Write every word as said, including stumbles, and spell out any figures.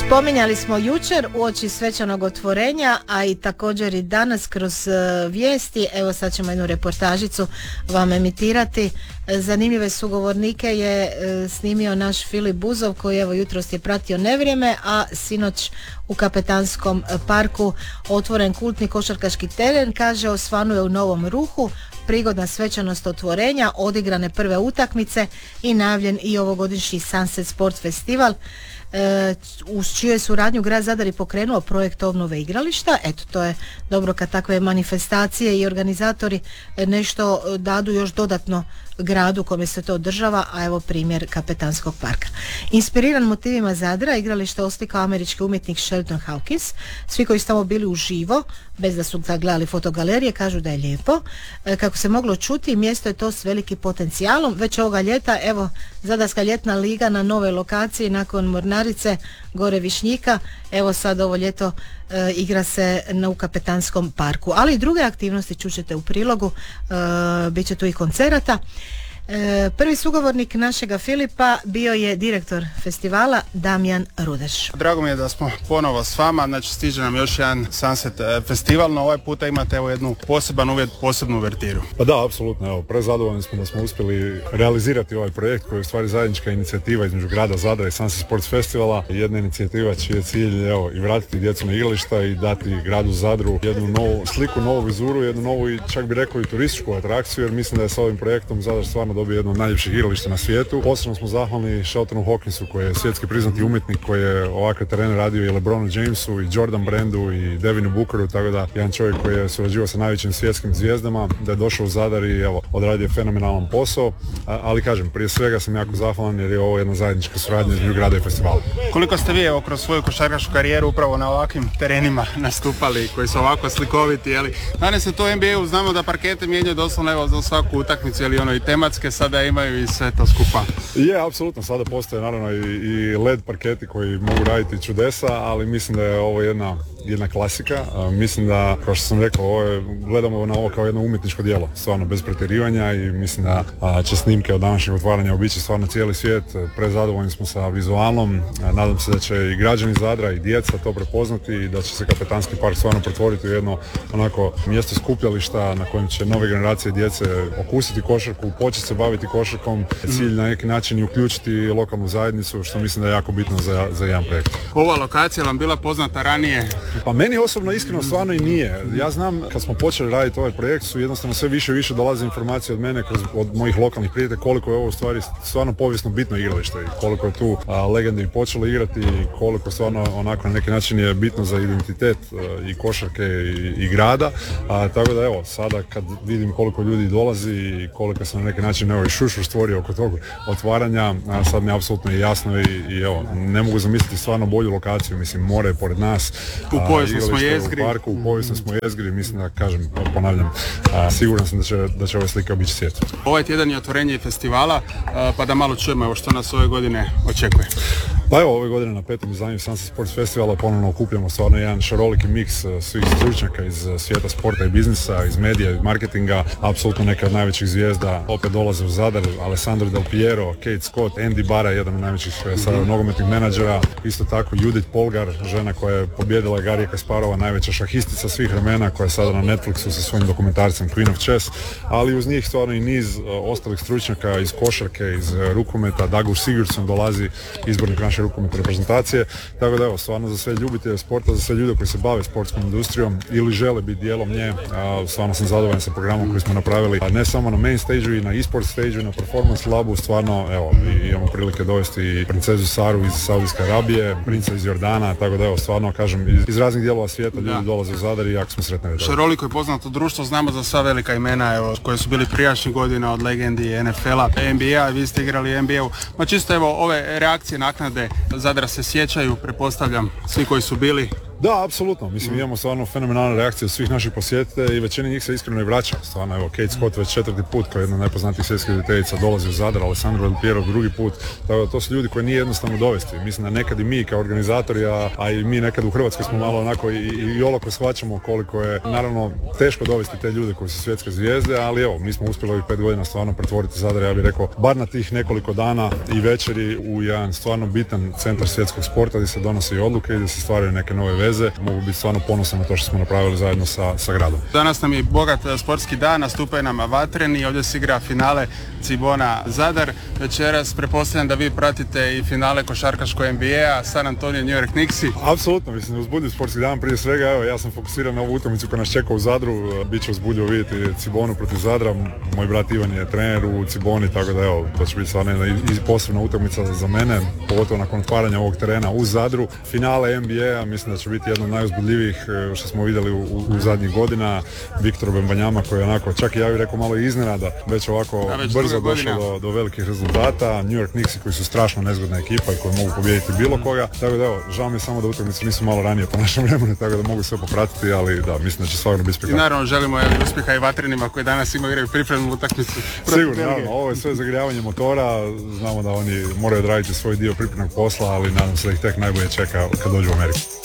Spominjali smo jučer uoči svečanog otvorenja, a i također i danas kroz vijesti. Evo sad ćemo jednu reportažicu vam emitirati. Zanimljive sugovornike je snimio naš Filip Buzov, koji evo jutros je pratio nevrijeme, a sinoć u Kapetanskom parku otvoren kultni košarkaški teren. Kaže, osvanuje u novom ruhu, prigodna svečanost otvorenja, odigrane prve utakmice i najavljen i ovogodišnji Sunset Sport Festival, uz čiju je suradnju grad Zadar i pokrenuo projekt obnove igrališta. Eto, to je dobro kad takve manifestacije i organizatori nešto dadu još dodatno gradu kome se to održava, a evo primjer Kapetanskog parka. Inspiriran motivima Zadra, igralište oslikao američki umjetnik Sheldon Hawkins. Svi koji su tamo bili uživo, bez da su gledali fotogalerije, kažu da je lijepo. Kako se moglo čuti, mjesto je to s velikim potencijalom. Već ovoga ljeta, evo, Zadarska ljetna liga na nove lokaciji nakon Mornarice, gore Višnjika. Evo sad ovo ljeto e, igra se na, u Kapetanskom parku. Ali i druge aktivnosti čućete u prilogu, e, bit će tu i koncerata. E, prvi sugovornik našega Filipa bio je direktor festivala Damjan Rudeš. Drago mi je da smo ponovo s vama, znači stiže nam još jedan Sunset festival, no ovaj puta imate evo jednu poseban uvjet, posebnu uvertiru. Pa da, apsolutno, evo, prezadovoljni smo da smo uspjeli realizirati ovaj projekt koji je u stvari zajednička inicijativa između grada Zadra i Sunset Sports Festivala. Jedna inicijativa čiji je cilj, evo, i vratiti djecu na igrališta i dati gradu Zadru jednu novu sliku, novu vizuru, jednu novu i čak bi rekao i turističku atrakciju, jer mislim da je s ovim projektom Zadar stvarno dobio jedno od najljepših igrališta na svijetu. Posebno smo zahvalni Sheltonu Hawkinsu, koji je svjetski priznati umjetnik, koji je ovakve terene radio i LeBronu Jamesu i Jordan Brandu i Devinu Bookeru, tako da jedan čovjek koji je surađivao sa najvećim svjetskim zvijezdama, da je došao u Zadar i evo, odradio fenomenalan posao, a, ali kažem, prije svega sam jako zahvalan jer je ovo jedna zajednička suradnja između grada i festivala. Koliko ste vi evo kroz svoju košarkašku karijeru upravo na ovakvim terenima nastupali, koji su ovako slikoviti, jeli? Danas se to N B A-u znamo da parkete mijenjaju doslovno evo za svaku utakmicu, ili ono i tematske sada imaju i sve to skupa. Je, apsolutno, sada postoje naravno i, i led parketi koji mogu raditi čudesa, ali mislim da je ovo jedna jedna klasika. A, mislim da, kao što sam rekao, ovo je, gledamo na ovo kao jedno umjetničko djelo, stvarno bez pretjerivanja, i mislim da a, će snimke od današnjeg otvaranja obići stvarno cijeli svijet. Prezadovoljni smo sa vizualnom, a, nadam se da će i građani Zadra i djeca to prepoznati i da će se Kapetanski park stvarno pretvoriti u jedno onako mjesto skupljališta na kojem će nove generacije djece okusiti košarku, početi se baviti košarkom, cilj na neki način i uključiti lokalnu zajednicu, što mislim da je jako bitno za, za jedan projekt. Ova lokacija vam bila poznata ranije? Pa meni osobno iskreno stvarno i nije. Ja znam, kad smo počeli raditi ovaj projekt, su jednostavno sve više i više dolaze informacije od mene, kroz, od mojih lokalnih prijatelja, koliko je ovo u stvari stvarno povijesno bitno igralište i koliko je tu a, legende i počelo igrati i koliko stvarno onako na neki način je bitno za identitet a, i košarke i, i grada. A, tako da evo, sada kad vidim koliko ljudi dolazi i koliko sam na neki način evo i šušu stvorio oko tog otvaranja, a, sad mi je apsolutno jasno i, i evo, ne mogu zamisliti stvarno bolju lokaciju, mislim, more je pored nas. U povijesno smo jezgri. U parku, u povijesno smo jezgri, mislim da, kažem, ponavljam, a, siguran sam da će, da će ova slika obići svijet. Ovaj tjedan je otvorenje festivala, a, pa da malo čujemo evo što nas ove godine očekuje. Pa evo, ove godine na petom izdanju Sunset Sports Festivala ponovno okupljamo stvarno jedan šaroliki miks svih stručnjaka iz svijeta sporta i biznisa, iz medija i marketinga. Apsolutno neke od najvećih zvijezda opet dolaze u Zadar: Alessandro Del Piero, Kate Scott, Andy Bara, jedan od najvećih sada nogometnih menadžera, isto tako Judith Polgar, žena koja je pobjedila Garija Kasparova, najveća šahistica svih vremena, koja je sada na Netflixu sa svojim dokumentarcem Queen of Chess, ali uz njih stvarno i niz uh, ostalih stručnjaka iz košarke, iz uh, rukometa. Dagur Sigurdsson dolazi, izbornik naše rukometne reprezentacije, tako da evo, stvarno za sve ljubitelje sporta, za sve ljude koji se bave sportskom industrijom ili žele biti dijelom nje, uh, stvarno sam zadovoljan sa programom koji smo napravili, a ne samo na main stage-u i na e-sport stage-u, na performance labu. Stvarno, evo, imamo prilike dovesti i princezu Saru iz Saudijske Arabije, princa iz Jordana, tako da evo, stvarno kažem, iz, iz raznih dijelova svijeta ljudi da. dolaze u Zadar i jako smo sretni. Šaroliko je poznato društvo, znamo za sva velika imena evo, koje su bili prijašnjih godina, od legendi N F L-a, N B A, vi ste igrali N B A-u. Ma čisto evo ove reakcije, naknade Zadra se sjećaju, pretpostavljam, svi koji su bili. Da, apsolutno. Mislim, imamo stvarno fenomenalne reakcije od svih naših posjetitelja i većina njih se iskreno i vraća. Stvarno, evo, Kate Scott već četvrti put kao jedna od najpoznatijih svjetskih roditeljica dolazi u Zadar, Alessandro Del Piero drugi put. Tako da to su ljudi koji nije jednostavno dovesti. Mislim da nekad i mi kao organizatori, a, a i mi nekad u Hrvatskoj smo malo onako i, i, i olako shvaćamo koliko je naravno teško dovesti te ljude koji su svjetske zvijezde, ali evo, mi smo uspjeli ovih pet godina stvarno pretvoriti Zadar, ja bih rekao, bar na tih nekoliko dana i večeri u jedan stvarno bitan centar svjetskog sporta gdje se donose i odluke i gdje se stvaraju neke nove veze. Mogu biti stvarno ponosan na to što smo napravili zajedno sa, sa gradom. Danas nam je bogat sportski dan, nastupaju nam vatreni, ovdje se igra finale Cibona Zadar. Večeras pretpostavljam da vi pratite i finale košarkaškog N B A, San Antonio New York Knicksi. Apsolutno, mislim, uzbudljiv sportski dan prije svega, evo, ja sam fokusiran na ovu utakmicu koja nas čeka u Zadru, bit će uzbudljivo vidjeti Cibonu protiv Zadra, moj brat Ivan je trener u Ciboni, tako da evo, to će biti stvarno jedna posebna utakmica za mene, pogotovo nakon otvaranja ovog terena u Zadru. Finale N B A, mislim da će biti jedno od najuzbudljivijih što smo vidjeli u, u zadnjih godina. Viktor Bembanjama koji je onako, čak i ja bih rekao malo iznenada, već ovako već brzo došao do, do velikih rezultata. New York Knicksi koji su strašno nezgodna ekipa i koji mogu pobijediti bilo koga. Tako da evo, žao mi je samo da utakmice nisu malo ranije po našem vremenu, tako da mogu sve popratiti, ali da, mislim da će stvarno biti spektakl. I naravno želimo jeli, uspjeha i vatrenima koji danas imaju igraju pripremnu utakmicu. Sigurno, naravno, ovo je sve zagrijavanje motora, znamo da oni moraju odraditi svoj dio pripremnog posla, ali nadam se da ih tek najbolje čeka kad dođu u Ameriku.